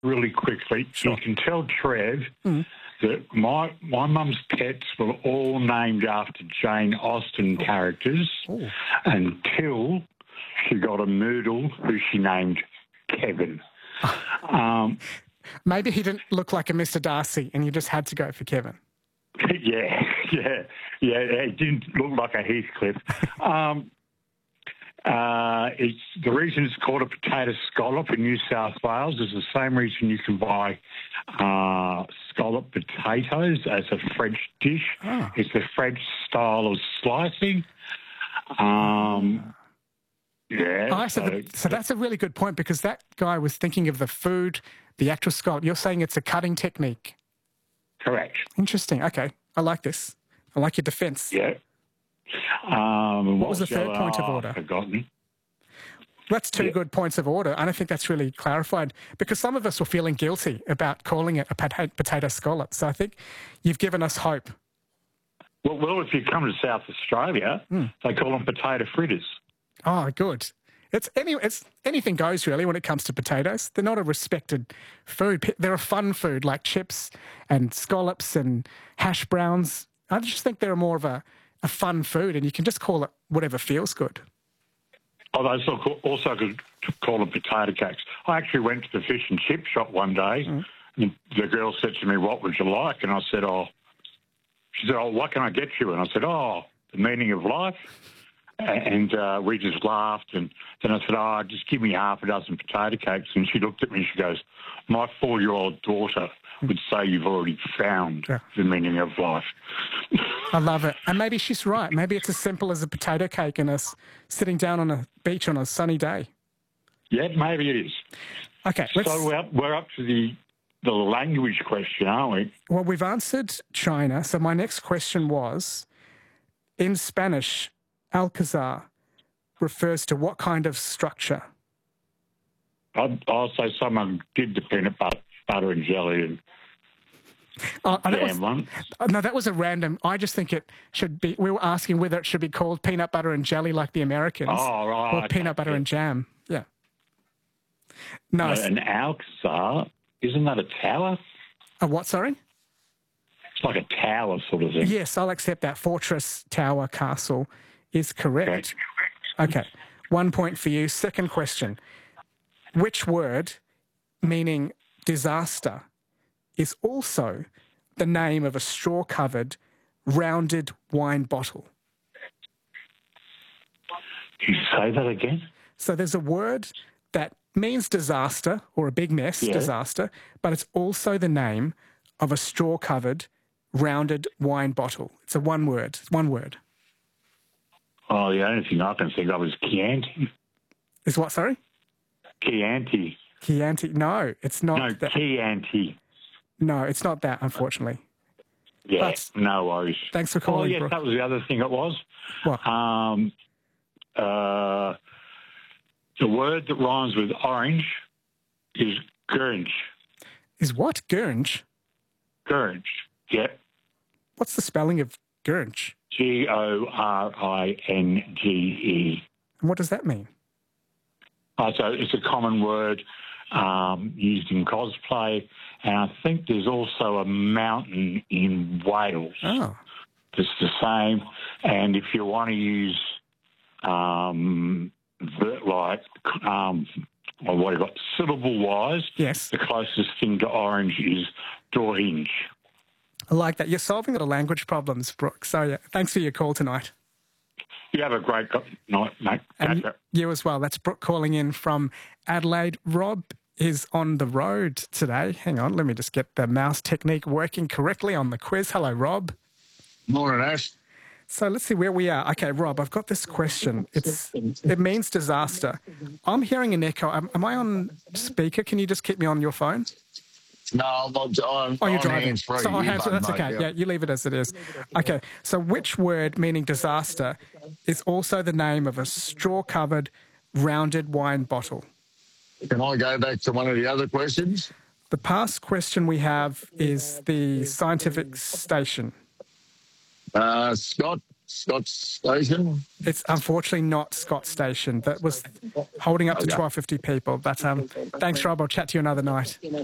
really quickly. Sure. You can tell Trev that my mum's pets were all named after Jane Austen characters until she got a Moodle who she named Kevin. Maybe he didn't look like a Mr. Darcy and you just had to go for Kevin. Yeah. It didn't look like a Heathcliff. It's the reason it's called a potato scallop in New South Wales is the same reason you can buy scallop potatoes as a French dish. It's the French style of slicing. So that's a really good point, because that guy was thinking of the food, the actual scallop. You're saying it's a cutting technique. Correct. Interesting. Okay. I like this. I like your defence. Yeah. What was the third point of order? I've forgotten. That's two good points of order. And I think that's really clarified, because some of us were feeling guilty about calling it a potato scallop. So I think you've given us hope. Well, if you come to South Australia, they call them potato fritters. Oh, good. It's anything goes, really, when it comes to potatoes. They're not a respected food. They're a fun food, like chips and scallops and hash browns. I just think they're more of a fun food, and you can just call it whatever feels good. Oh, they also could call them potato cakes. I actually went to the fish and chip shop one day, and the girl said to me, "What would you like?" And I said, she said, "What can I get you?" And I said, "The meaning of life." And we just laughed. And then I said, just give me half a dozen potato cakes. And she looked at me and she goes, "My 4-year-old daughter would say you've already found the meaning of life." I love it. And maybe she's right. Maybe it's as simple as a potato cake and us sitting down on a beach on a sunny day. Yeah, maybe it is. Okay. So we're up to the language question, aren't we? Well, we've answered China. So my next question was, in Spanish, Alcazar refers to what kind of structure? I'll say someone did the peanut butter and jelly and jam one. No, that was a random. I just think it should be. We were asking whether it should be called peanut butter and jelly like the Americans, or peanut butter and jam. Yeah. No, an Alcazar, isn't that a tower? A what? Sorry. It's like a tower sort of thing. Yes, I'll accept that. Fortress, tower, castle is correct. Okay. 1 point for you. Second question. Which word, meaning disaster, is also the name of a straw-covered, rounded wine bottle? Can you say that again? So there's a word that means disaster or a big mess, disaster, but it's also the name of a straw-covered, rounded wine bottle. It's a one word. It's one word. Oh, the only thing I can think of is Chianti. Is what, sorry? Chianti. Chianti. No, it's not. No, Chianti. No, it's not that, unfortunately. Yeah, no worries. Thanks for calling. Oh, yes, Brooke. That was the other thing it was. What? The word that rhymes with orange is gurge. Is what? Gurge? Gurge, yeah. What's the spelling of gurge? Goringe. And what does that mean? So it's a common word used in cosplay, and I think there's also a mountain in Wales that's the same. And if you want to use syllable-wise, the closest thing to orange is Doringe. I like that. You're solving the language problems, Brooke. So, yeah, thanks for your call tonight. You have a great night, mate. And you as well. That's Brooke calling in from Adelaide. Rob is on the road today. Hang on, let me just get the mouse technique working correctly on the quiz. Hello, Rob. Morning, Ash. So let's see where we are. Okay, Rob, I've got this question. It means disaster. I'm hearing an echo. Am I on speaker? Can you just keep me on your phone? No, I'm you're driving. hands-free. So, that's okay. Yeah, you leave it as it is. Okay, so which word, meaning disaster, is also the name of a straw-covered, rounded wine bottle? Can I go back to one of the other questions? The past question we have is the scientific station. Scott Station? It's unfortunately not Scott Station. That was holding up to 1250 people. But thanks, Rob. I'll chat to you another night.